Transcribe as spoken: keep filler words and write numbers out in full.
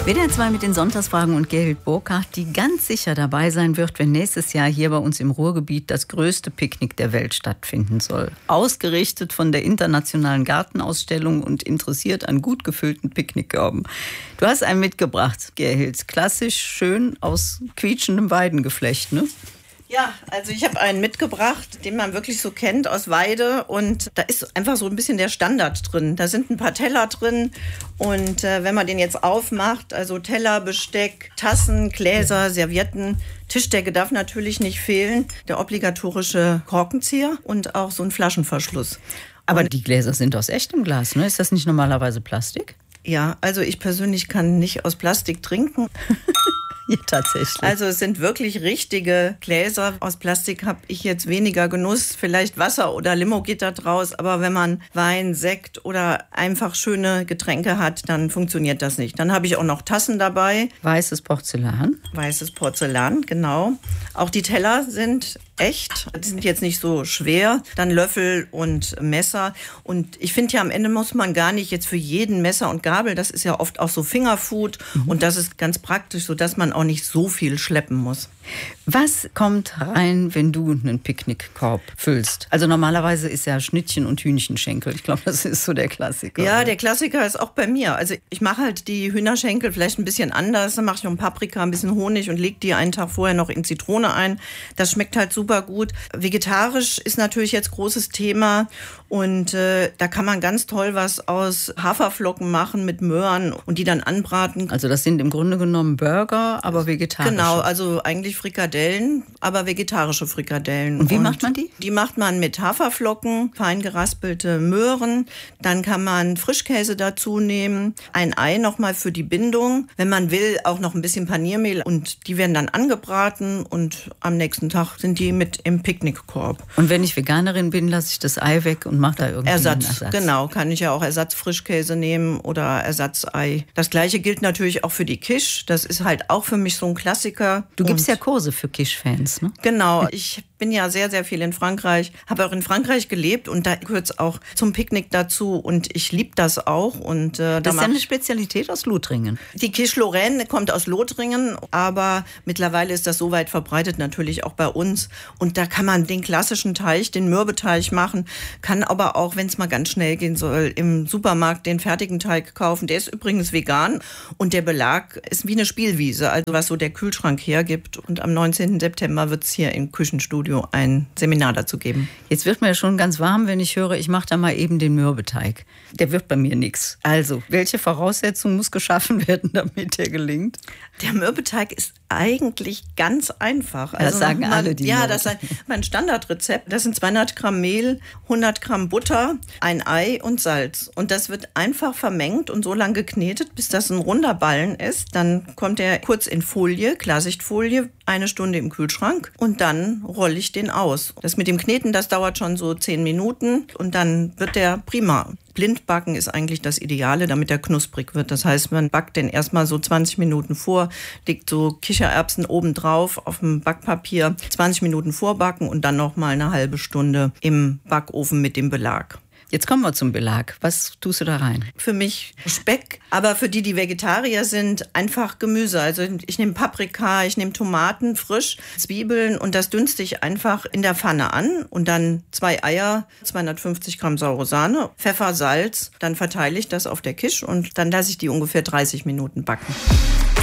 W D R zwei mit den Sonntagsfragen und Gerhild Burkhardt, die ganz sicher dabei sein wird, wenn nächstes Jahr hier bei uns im Ruhrgebiet das größte Picknick der Welt stattfinden soll. Ausgerichtet von der Internationalen Gartenausstellung und interessiert an gut gefüllten Picknickkörben. Du hast einen mitgebracht, Gerhild. Klassisch, schön aus quietschendem Weidengeflecht, ne? Ja, also ich habe einen mitgebracht, den man wirklich so kennt aus Weide, und da ist einfach so ein bisschen der Standard drin. Da sind ein paar Teller drin und äh, wenn man den jetzt aufmacht, also Teller, Besteck, Tassen, Gläser, Servietten, Tischdecke darf natürlich nicht fehlen, der obligatorische Korkenzieher und auch so ein Flaschenverschluss. Aber und die Gläser sind aus echtem Glas, ne? Ist das nicht normalerweise Plastik? Ja, also ich persönlich kann nicht aus Plastik trinken. Ja, tatsächlich. Also es sind wirklich richtige Gläser. Aus Plastik habe ich jetzt weniger Genuss. Vielleicht Wasser oder Limo geht da draus. Aber wenn man Wein, Sekt oder einfach schöne Getränke hat, dann funktioniert das nicht. Dann habe ich auch noch Tassen dabei. Weißes Porzellan. Weißes Porzellan, genau. Auch die Teller sind echt. Die sind jetzt nicht so schwer. Dann Löffel und Messer. Und ich finde ja, am Ende muss man gar nicht jetzt für jeden Messer und Gabel. Das ist ja oft auch so Fingerfood. Mhm. Und das ist ganz praktisch, sodass man auch nicht so viel schleppen muss. Was kommt rein, wenn du einen Picknickkorb füllst? Also normalerweise ist ja Schnittchen und Hühnchenschenkel. Ich glaube, das ist so der Klassiker. Ja, der Klassiker ist auch bei mir. Also ich mache halt die Hühnerschenkel vielleicht ein bisschen anders. Dann mache ich noch ein Paprika, ein bisschen Honig und lege die einen Tag vorher noch in Zitrone ein. Das schmeckt halt super gut. Vegetarisch ist natürlich jetzt großes Thema. Und äh, da kann man ganz toll was aus Haferflocken machen mit Möhren und die dann anbraten. Also das sind im Grunde genommen Burger, aber vegetarisch. Genau, also eigentlich Frikadellen, aber vegetarische Frikadellen. Und wie und macht man die? Die macht man mit Haferflocken, fein geraspelte Möhren. Dann kann man Frischkäse dazu nehmen, ein Ei nochmal für die Bindung. Wenn man will, auch noch ein bisschen Paniermehl, und die werden dann angebraten und am nächsten Tag sind die mit im Picknickkorb. Und wenn ich Veganerin bin, lasse ich das Ei weg und mache da irgendwie Ersatz, einen Ersatz. Genau, kann ich ja auch Ersatzfrischkäse nehmen oder Ersatzei. Das Gleiche gilt natürlich auch für die Quiche. Das ist halt auch für mich so ein Klassiker. Du gibst ja Kurse für Quiche-Fans, ne? Genau, ich bin ja sehr, sehr viel in Frankreich, habe auch in Frankreich gelebt und da gehört es auch zum Picknick dazu und ich liebe das auch. Und, äh, das da ist ja eine Spezialität aus Lothringen. Die Quiche Lorraine kommt aus Lothringen, aber mittlerweile ist das so weit verbreitet natürlich auch bei uns. Und da kann man den klassischen Teig, den Mürbeteig machen, kann aber auch, wenn es mal ganz schnell gehen soll, im Supermarkt den fertigen Teig kaufen. Der ist übrigens vegan und der Belag ist wie eine Spielwiese, also was so der Kühlschrank hergibt. Und am neunzehnten September wird es hier im Küchenstudio ein Seminar dazu geben. Jetzt wird mir ja schon ganz warm, wenn ich höre, ich mache da mal eben den Mürbeteig. Der wird bei mir nichts. Also, welche Voraussetzung muss geschaffen werden, damit der gelingt? Der Mürbeteig ist eigentlich ganz einfach. Also das sagen man, alle, die Ja, das ist mein Standardrezept. Das sind zweihundert Gramm Mehl, hundert Gramm Butter, ein Ei und Salz. Und das wird einfach vermengt und so lange geknetet, bis das ein runder Ballen ist. Dann kommt er kurz in Folie, Klarsichtfolie, eine Stunde im Kühlschrank und dann rolle ich den aus. Das mit dem Kneten, das dauert schon so zehn Minuten und dann wird der prima. Blindbacken ist eigentlich das Ideale, damit er knusprig wird. Das heißt, man backt den erstmal so zwanzig Minuten vor, legt so Kichererbsen oben drauf auf dem Backpapier, zwanzig Minuten vorbacken und dann noch mal eine halbe Stunde im Backofen mit dem Belag. Jetzt kommen wir zum Belag. Was tust du da rein? Für mich Speck, aber für die, die Vegetarier sind, einfach Gemüse. Also ich nehme Paprika, ich nehme Tomaten frisch, Zwiebeln und das dünste ich einfach in der Pfanne an und dann zwei Eier, zweihundertfünfzig Gramm saure Sahne, Pfeffer, Salz. Dann verteile ich das auf der Quiche und dann lasse ich die ungefähr dreißig Minuten backen.